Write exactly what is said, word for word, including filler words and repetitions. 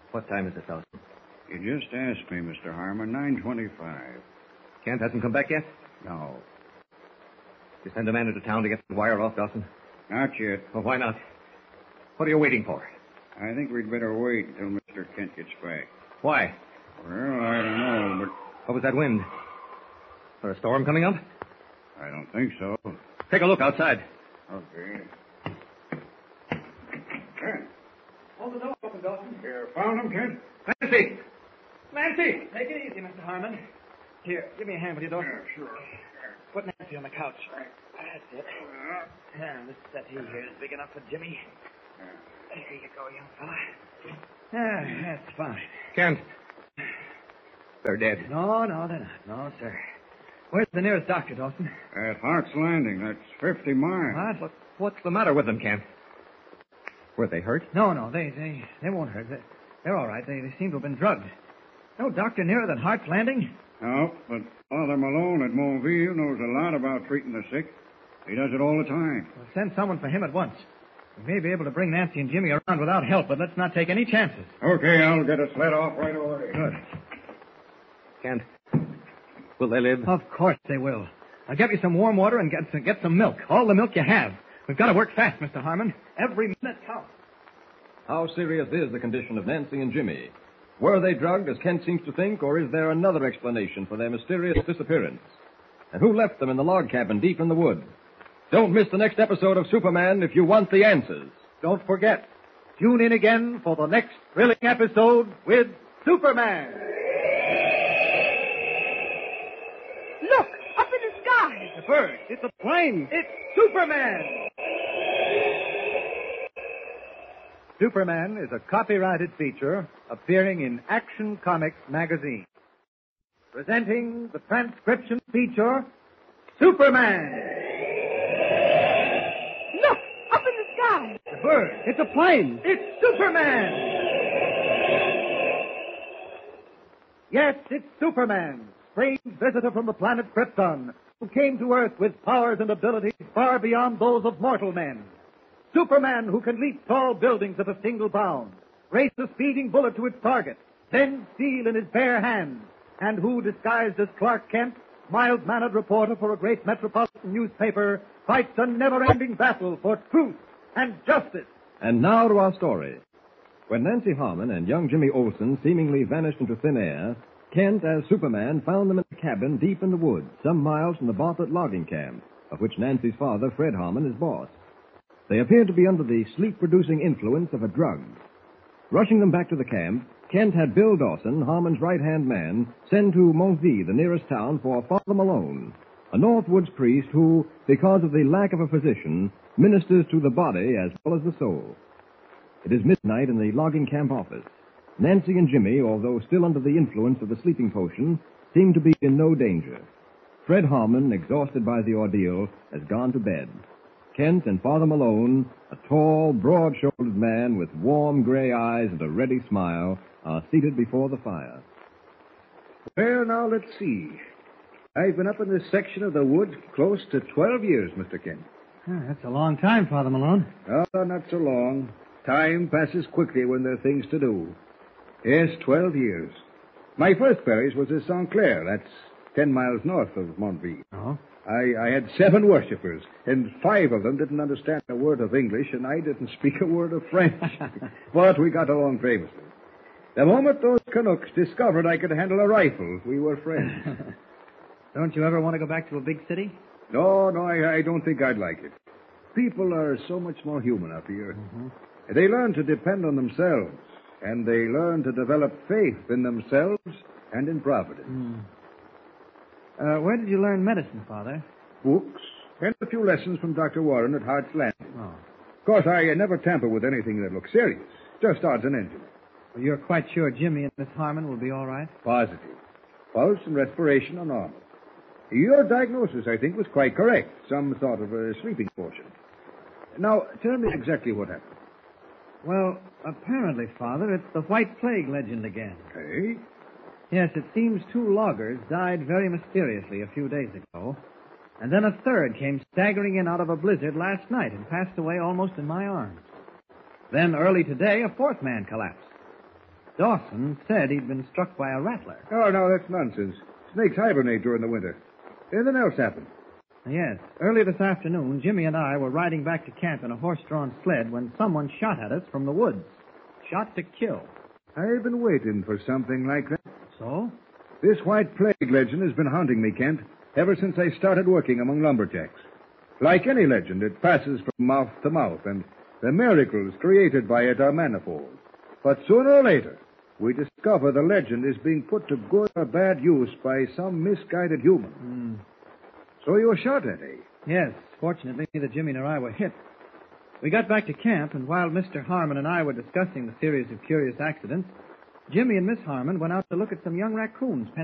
What time is it, Dawson? You just asked me, Mister Harmon. nine twenty-five. Kent hasn't come back yet? No. You send a man into town to get the wire off, Dawson? Not yet. Well, why not? What are you waiting for? I think we'd better wait until Mister Kent gets back. Why? Well, I don't know, but... What was that wind? Is there a storm coming up? I don't think so. Take a look outside. Okay. Hold the door open, Dawson. You found him, Kent? Nancy! Nancy! Take it easy, Mister Harmon. Here, give me a hand with you, Dawson. Yeah, sure. Put Nancy on the couch. That's it. Yeah, this settee here is big enough for Jimmy. There you go, young fella. Yeah, that's fine. Kent. They're dead. No, no, they're not. No, sir. Where's the nearest doctor, Dawson? At Hart's Landing. That's fifty miles. What? What, what's the matter with them, Kent? Were they hurt? No, no, they they, they won't hurt. They, they're all right. They, they seem to have been drugged. No doctor nearer than Hart's Landing? No, but Father Malone at Montville knows a lot about treating the sick. He does it all the time. Well, send someone for him at once. We may be able to bring Nancy and Jimmy around without help, but let's not take any chances. Okay, I'll get a sled off right away. Good. Kent, will they live? Of course they will. I'll get you some warm water and get, get some milk. All the milk you have. We've got to work fast, Mister Harmon. Every minute counts. How serious is the condition of Nancy and Jimmy? Were they drugged, as Kent seems to think, or is there another explanation for their mysterious disappearance? And who left them in the log cabin deep in the woods? Don't miss the next episode of Superman if you want the answers. Don't forget, tune in again for the next thrilling episode with Superman. Look, up in the sky. It's a bird. It's a plane. It's Superman. Superman is a copyrighted feature appearing in Action Comics magazine. Presenting the transcription feature, Superman. Look, up in the sky. It's a bird. It's a plane. It's Superman. Yes, it's Superman, strange visitor from the planet Krypton, who came to Earth with powers and abilities far beyond those of mortal men. Superman who can leap tall buildings at a single bound, race a speeding bullet to its target, then steel in his bare hands, and who, disguised as Clark Kent, mild-mannered reporter for a great metropolitan newspaper, fights a never-ending battle for truth and justice. And now to our story. When Nancy Harmon and young Jimmy Olsen seemingly vanished into thin air, Kent, as Superman, found them in a cabin deep in the woods, some miles from the Bartlett logging camp, of which Nancy's father, Fred Harmon, is boss. They appeared to be under the sleep-producing influence of a drug. Rushing them back to the camp, Kent had Bill Dawson, Harmon's right-hand man, send to Montville, the nearest town, for Father Malone, a Northwoods priest who, because of the lack of a physician, ministers to the body as well as the soul. It is midnight in the logging camp office. Nancy and Jimmy, although still under the influence of the sleeping potion, seem to be in no danger. Fred Harmon, exhausted by the ordeal, has gone to bed. Kent and Father Malone, a tall, broad-shouldered man with warm gray eyes and a ready smile, are seated before the fire. Well, now, let's see. I've been up in this section of the woods close to twelve years, Mister Kent. Oh, that's a long time, Father Malone. Oh, not so long. Time passes quickly when there are things to do. Yes, twelve years. My first parish was at Saint Clair. That's ten miles north of Montville. Oh? I, I had seven worshippers, and five of them didn't understand a word of English, and I didn't speak a word of French. But we got along famously. The moment those Canucks discovered I could handle a rifle, we were friends. Don't you ever want to go back to a big city? No, no, I, I don't think I'd like it. People are so much more human up here. Mm-hmm. They learn to depend on themselves, and they learn to develop faith in themselves and in Providence. Mm. Uh, where did you learn medicine, Father? Books, and a few lessons from Doctor Warren at Hart's Landing. Oh. Of course, I uh, never tamper with anything that looks serious. Just odds and ends. Well, you're quite sure Jimmy and Miss Harmon will be all right? Positive. Pulse and respiration are normal. Your diagnosis, I think, was quite correct. Some sort of a sleeping potion. Now, tell me exactly what happened. Well, apparently, Father, it's the White Plague legend again. Hey? Yes, it seems two loggers died very mysteriously a few days ago, and then a third came staggering in out of a blizzard last night and passed away almost in my arms. Then, early today, a fourth man collapsed. Dawson said he'd been struck by a rattler. Oh, no, that's nonsense. Snakes hibernate during the winter. Anything else happened? Yes. Early this afternoon, Jimmy and I were riding back to camp in a horse-drawn sled when someone shot at us from the woods. Shot to kill. I've been waiting for something like that. So? This white plague legend has been haunting me, Kent, ever since I started working among lumberjacks. Like any legend, it passes from mouth to mouth, and the miracles created by it are manifold. But sooner or later, we discover the legend is being put to good or bad use by some misguided human. Mm. So you were shot at, eh? Yes. Fortunately, neither Jimmy nor I were hit. We got back to camp, and while Mister Harmon and I were discussing the series of curious accidents, Jimmy and Miss Harmon went out to look at some young raccoons